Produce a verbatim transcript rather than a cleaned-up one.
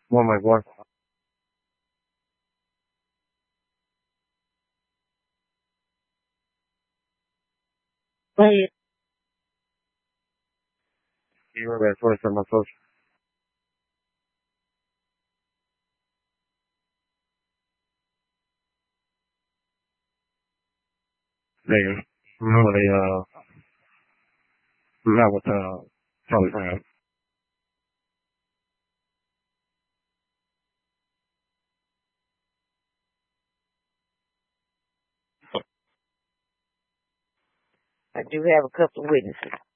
One mic one. Hey, You were at first on my social. Nigga. Remember they, uh, not with, uh, Charlie Brown. I do have a couple of witnesses.